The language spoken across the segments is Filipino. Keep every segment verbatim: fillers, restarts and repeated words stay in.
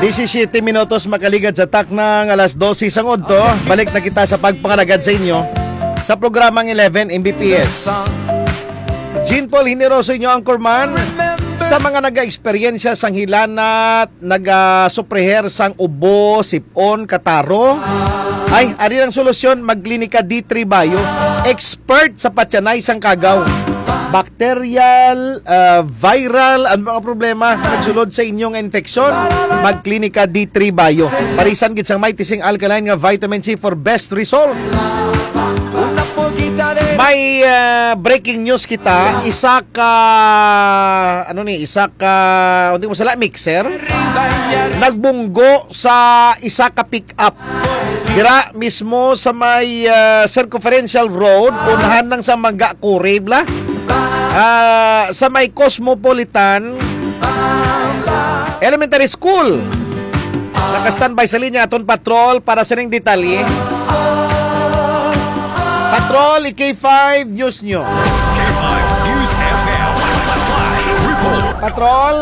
disisiete minutos makaligad sa tak ng alas dose sangod to. Balik na kita sa pagpangalagad sa inyo sa programang eleven M B P S. Jean Paul Hineroso inyo, Anchorman. Sa mga naga-eksperyensya sang hilanat, naga-supreher sang ubo, sipon, kataro, ay, ari ang solusyon, magklinika D three Bio. Expert sa patyanay sang kagaw. Bacterial, uh, viral, ano mga problema nagsulod sa inyong infeksyon, magklinika D three Bio. Parisan gid sang may tising alkaline nga vitamin C for best result. May uh, breaking news kita, isa ka ano ni, isa ka hindi mo sala mixer nagbunggo sa isa ka pick up. Dira mismo sa may uh, circumferential road, unahan lang sa Maga Kuribla. Uh, sa may Cosmopolitan Elementary School. Naka-standby sa linya aton patrol para sa ning detalye. Patrol, K five News nyo. K five News F M. Flash report. Patrol,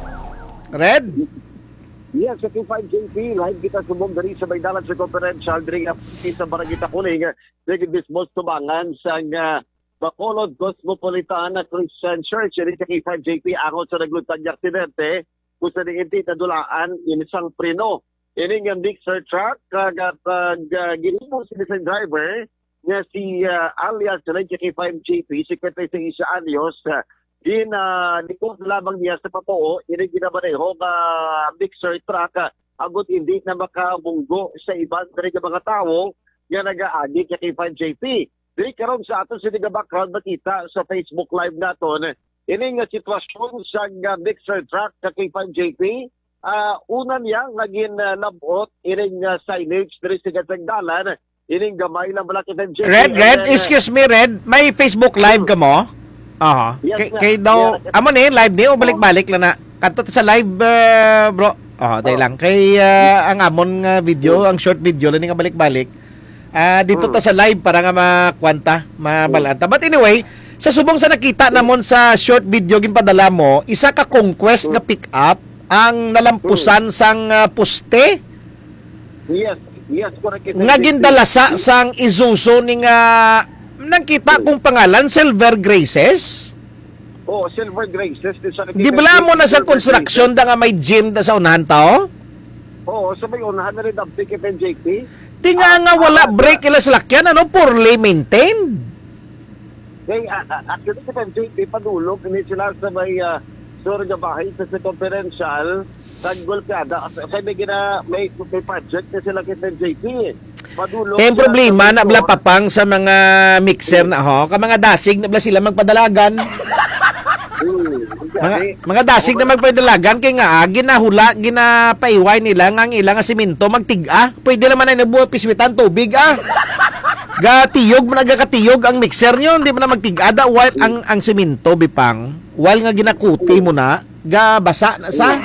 Red? Yes, sa K five J P, live kita subong dari sa Baydalan sa Conferential, dari sa Barangita Kuling, dari Bismos Tubangan, sa uh, Bacolod Cosmopolitan Christian Church, dari sa K five J P, ako sa naglutang ng aksidente, kung sa niinti na dulaan, inisang preno. Ini nga mixer truck, kag uh, uh, ginimo si isang driver, nga si uh, alias sa K five J P, si Kwentay sa Anyos, uh, din uh, likod lamang niya sa papoo, ini ginabaneho nga uh, mixer truck, uh, agot hindi na makabunggo sa ibang dari mga tao nga nag-aagi sa K five J P. Dili karon sa aton sa diga background makita sa Facebook Live naton, ini nga sitwasyon sa uh, mixer truck sa K five J P. Uh, una niya naging uh, labot, ini nga uh, signage dari sa Gatagdalan. Ining gamay lang malaki ng J P. Red, Red, excuse me, Red. May Facebook Live ka mo? Aha. Yes, Kay, sir. kay daw, Yeah. amo ni, live ni o balik-balik lang na. Kanto sa live, uh, bro. Oh, dahil lang. Kay uh, ang amon nga video, ang short video, lang nga balik-balik. Uh, dito ta sa live para nga makwanta, mabalanta. But anyway, sa subong sa nakita namon sa short video ginpadala mo, isa ka conquest nga pick up ang nalampusan sang uh, poste. Yes, yes, correct. Nga gindalasa sang Isuzu ni nga nagkita kong pangalan Silver Graces. Oh, Silver Graces. Di bala mo na sa construction da nga may gym da sa unahan tao? Oo, sa may unahan na rin ang P K P J P. Di nga nga wala brake ila sa lakyan, ano, poorly maintained. Kaya, actually, sa J P, padulog, hindi sila sa may uh, surga bahay sa sa conferential, tagbol kada. Kasi may, gina, may, may project na sila kay J P. Padulog. Kaya yung problema, nabla papang sa mga mixer na ho, ka mga dasig, nabla sila magpadalagan. Hmm, mga, mga dasig na magpadalagan, kaya nga, ah, ginahula, ginapaiway nila, nga ang ilang simento, magtiga. Pwede naman ay nabuha piswitan, tubig, ah. Gatiyog, nagakatiyog ang mixer nyo, hindi mo na magtiga. Da, while ang, ang simento, bipang, while nga ginakuti mo na, ga basa na sa,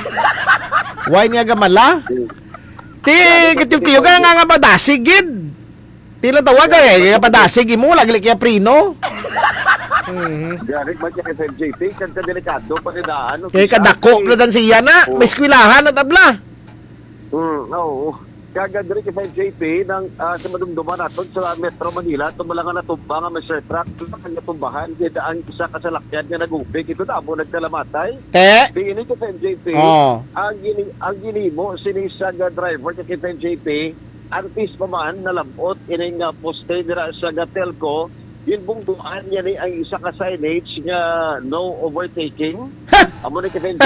while nga gamala, ti, gitiyog-tiyog ka nga nga padasig, gid. Tila tawag, eh, padasig mo, laglik kaya prino. Mm-hmm. Garik ba siya kay J P? Kaya delikado pa rin na ano. Kaya kadako na dan siya na, may skwilahan at abla. Hmm, oo. Kagadri kay J P ng uh, sa madumduman naton sa Metro Manila, tumala nga natumba nga may share truck, kanya tumbahan, kaya ang isa kasalakyan nga nagubig, ito na mo nagkalamatay. Te? Di ini kay J P, oh. ang, gini, ang ginimo, sinisag driver kay J P, artist pa man, nalambot, ining uh, poste nila sa Gatelco, yung bungduan niya ni ang isa ka signage nga no overtaking. Amo ni kay J P.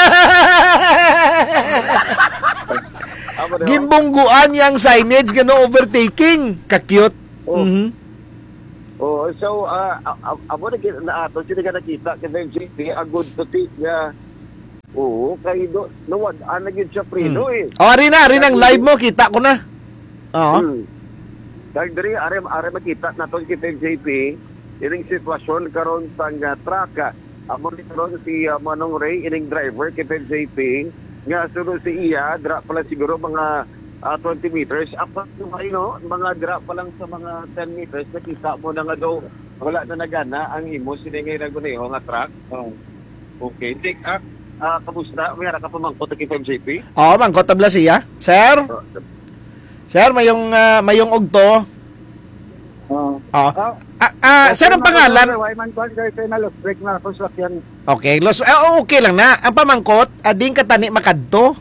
Ginbungguan yang signage nga no overtaking. Ka-cute. Oh. Mm-hmm. Oh, so uh, amo na na ato sila ka nakita kay J P a good to take nga. Oo, kay do no what ana gid siya preno eh. Oh, ari na, ari nang live mo kita ko na. Oo. Hmm. Dahil diri are are makita nato kay J P ining sitwasyon karon sa uh, truck. Amo ni karon si uh, Manong Ray ining driver kay J P nga sunod si iya dra pala siguro mga uh, twenty meters apat yung no mga dra pa lang sa mga ten meters nakita mo na nga daw wala na nagana ang imo sini ngay naguneho nga truck. Oh. Okay, take up Ah, kamusta? May ka pa mangkot kay five J P? Oo, mangkot tabla siya. Sir? Sir, mayong uh, mayong ogto. Oo. Oh. Ah, Ah, ah, sir, ang pangalan? Wayman Kwan, guys, ay na lost break na ako sa sakyan. Okay, los, eh, okay lang na. Ang pamangkot, ading katani makadto.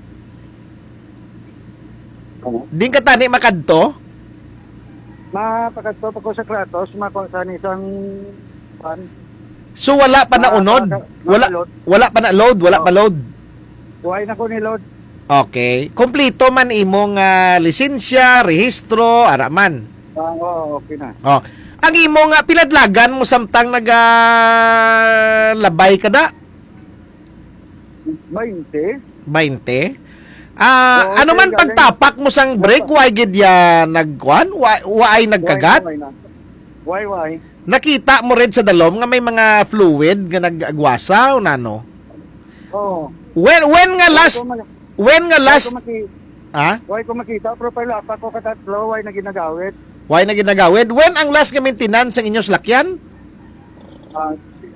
Ano? Ding katani makadto. Mapakadto pa ko sa Kratos, makuha sa isang pan. So wala pa na unod. Wala wala pa na load, wala pa load. Buhay na ko ni Lord. Okay. Kompleto man imong uh, lisensya, rehistro, araman. Ah, oo, okay na. Oh. Ang imong uh, piladlagan mo samtang nagalabay ka da? twenty? twenty? Ah, Oo, ano man okay, pagtapak mo sang brake, why gid ya nagkuan? Why, why nagkagat? Why, why? Nakita mo rin sa dalom nga may mga fluid nga nagagwasa o nano? Oo. When when nga last Why ko ma- when nga why last ko maki- ah? Why ko makita, pero pala pa ko katatlo, why na ginagawit? Why na ginagawid? When ang last nga maintenance ang inyong salakyan? Ah,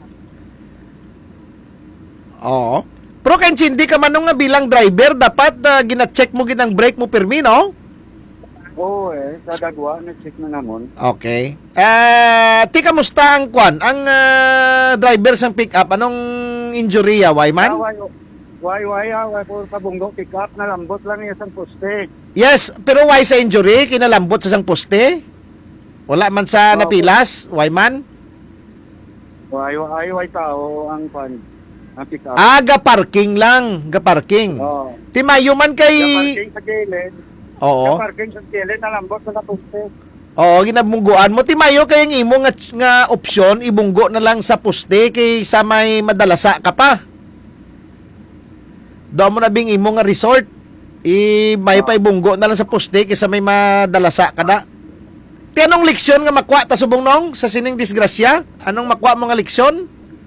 Oo. Pero kaya hindi ka man nung nga bilang driver, dapat uh, gina-check mo ginang brake mo pirmi, no? oo eh, sa dagwa, nag-check na namon. Okay. Eh, ti kamusta ang kwan? Ang uh, driver sang pick-up, anong injury ya, why Ah, man? why, why, why, ah, why ko sa bunggo, pick up, na lambot lang yung isang poste. Yes, pero why sa injury? Kinalambot sa sang poste? Wala man sa Oo. napilas, why man? Why, why, why tao ang pan, ang pick up. Ah, ga-parking lang, ga-parking. Oo. Ti mayo man kay... Parking sa gilid. Oo. Parking sa gilid, nalambot sa poste. Oo, ginabungguan mo. Ti mayo kay ang imo nga, nga opsyon, ibunggo na lang sa poste kay sa may madalasa ka pa. Doon mo na bing imo nga resort. I may pa ibunggo na lang sa poste kaysa may madalasa ka na. Ti anong leksyon nga makwa ta subong nong sa sining disgrasya? Anong makwa mo nga leksyon?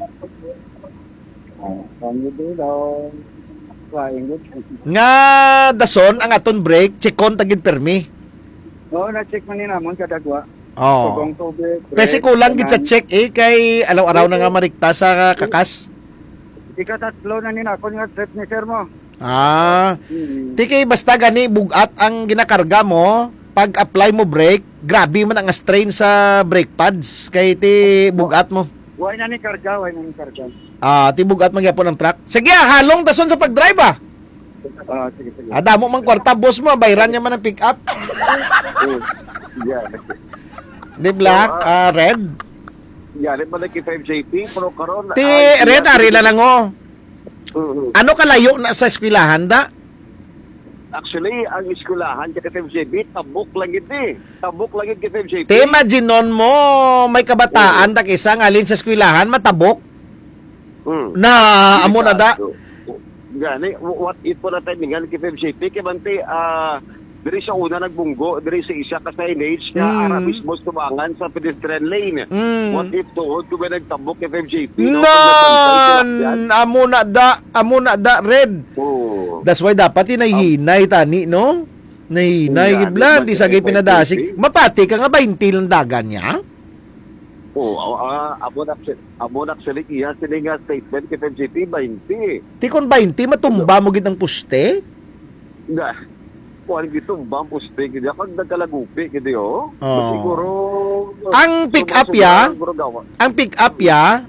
Ang gito daw, flying good. Nga dason ang aton break, checkon tagid permi. Oo, na-check man ni namon kadagwa. Oo. Tugong tubig. Kasi kulang gid sa check eh kay alaw-araw na nga marikta sa kakas. Ikatatlo na ni ako nga trip ni sir mo. Ah, Hmm. ti kay basta gani bugat ang ginakarga mo, pag apply mo brake, grabe man ang strain sa brake pads kay ti bugat mo. Why na ni karga, why na ni karga. Ah, ti bugat man gyapon ang truck. Sige, ah, halong dason sa pagdrive ah. Ah, sige, sige. Ah, damo man kwarta boss mo, bayran niya man ang pick up. Oh, yeah. Di black, ah, red. Yeah, rin man kay five J P, pero karon Ti red ari la lang oh. Mhm. Ano kalayo na sa eskwelahan da? Actually, ang eskulahan kay five J P, tabok lang gid eh. Tabok lang gid kay five J P. Ti imaginon mo may kabataan tak isa nga alin sa eskwelahan matabok Hmm. na amo na da. Gani, what it po na timingan kay five J P, kay bante, ah, diri sa una nagbunggo, diri sa isa ka signage nga Mm. ara mismo tumangan sa pedestrian lane. Mm. What if tuod kung may nagtabok kay five J P, no? Pag nabantay sila yan. Nan, amo na da, amo na da red. Oh. That's why dapat inahinay tani, no? Nahinay Yeah, gidlan, di di ba, sagay kay pinadasig. twenty? Mapati ka nga twenty lang dagan niya. Oh, ah, amo na amo na actually iya sila nga statement kay five J P twenty. Ti kon twenty matumba mo gid ang puste. Nga. Kuan gito bamboo stick gid ako nagkalagupi gid yo. Oh. Siguro Ang pick up ya, siguro gawa. ang pick up ya,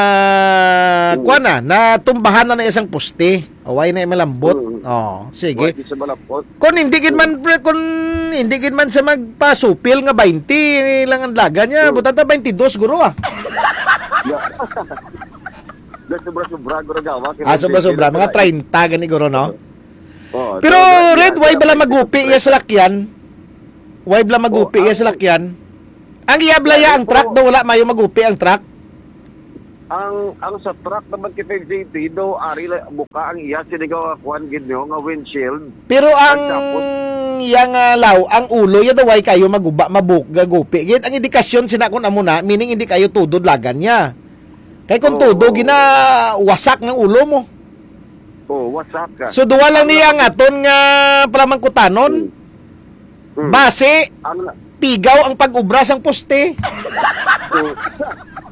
ah, kuha na, natumbahan na na isang puste. Away na malambot. Mm. Oh, sige. Sige. Sa malapot. Kung hindi gid man pre, kung hindi gid man sa magpasupil nga twenty lang ang laga niya, Mm. butan ta twenty-two guro ah. Yeah. Dahil sobra-sobra guro gawa. kay Ah, sobra-sobra mga twenty. thirty gani guro no. Oh, Pero so, red yeah, why yeah, bala yeah. magupi iya sa lakyan? Why bala magupi Oh, iya sa lakyan? Ang iyablaya ang truck daw wala mayo magupi ang truck. Ang ang sa truck naman kay five J P do ari la buka ang iya sinigaw kuan gid nyo nga windshield. Pero ang Pagtapos. yang uh, law, ang ulo ya daw ay kayo maguba mabuk gagupi. Gid ang indikasyon sina kun amo na, meaning hindi kayo tudod lagan niya. Kay kung Oo. tudo gina wasak ng ulo mo. Oh, what's up ka? So duwa lang niya ang aton nga palamangkutanon. Hmm. Base Ang pigaw ang pag-ubra sang poste. oh,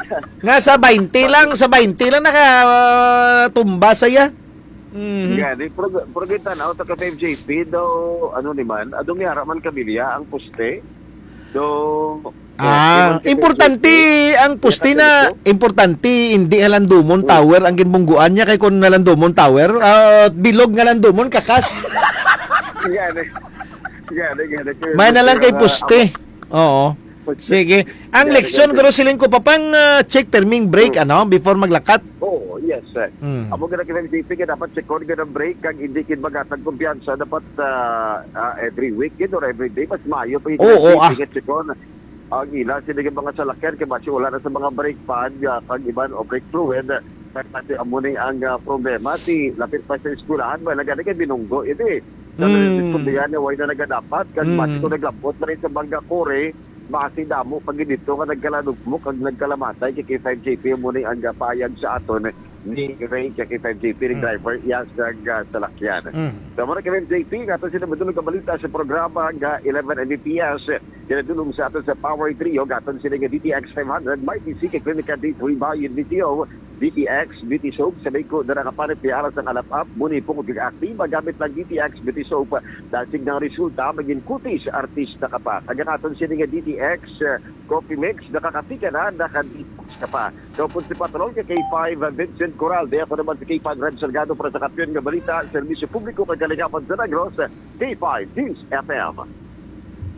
Nga sa twenty lang, sa twenty lang nakatumba saya. Mhm. Yeah, di pro pro kita na auto ka F J P do ano ni man, adong yara man kabilya ang poste. Do Ah, importante ang pusti na importante hindi Halandumon Tower ang ginbungguan niya kay kun Halandumon Tower, ah, bilog nga Halandumon kakas. Gani. Gani, gani. May na lang kay puste. Oo. Sige. Ang leksyon garo siling ko papang uh, check perming break ano before maglakat. Oh, yes. Sir. Mm. Amo gana kay F J P ka dapat check on gana break kag hindi kin magatag kumpiyansa dapat ah, ah, every weekend or every day mas maayo pa Oo, oo, ah. check on. Ang ila sila yung mga salakyan kay basi wala na sa mga brake pad uh, kag iban o brake fluid kag pati amo ni ang uh, problema si lapit pa sa eskwelahan ba nagani kay binunggo iti. Sa Mm. mm. way na nagadapat kag Mm. basi ko naglapot na rin sa Bangga Kore basi damo pag dito ka nagkalanog mo kag nagkalamatay kay five J P mo ni ang payag sa aton ni Ray kay five J P ni driver yes sa uh, salakyan. Mm. Tama na kay J P nga ato sila madulog ka balita sa programa nga eleven M B P S kinadulong sa aton sa Power Trio gaton sila nga D T X five hundred Mighty C kay Clinica D three Bayan D T O D T X Beauty Soap sa ko na nakapanit ni aras ang alap-up muni po kung pag-active magamit lang D T X Beauty Soap dasig ng resulta maging kutis artista ka pa kaya naton sila nga D T X uh, Coffee Mix nakakatika na nakadetox ka pa so po si Patrol kay K five uh, Vincent Coral di ako naman si K five Red Salgado para sa kampiyon nga balita serbisyo publiko kay Kaligapan sa Negros K five News F M.